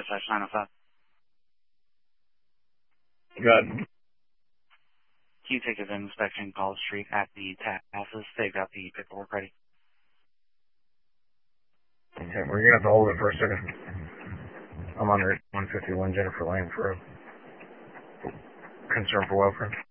0/905. Good. Can you take us an inspection College Street at the tax office? They've got the paperwork ready. Okay, we're going to have to hold it for a second. I'm on Route 151 Jennifer Lane for a concern for welfare.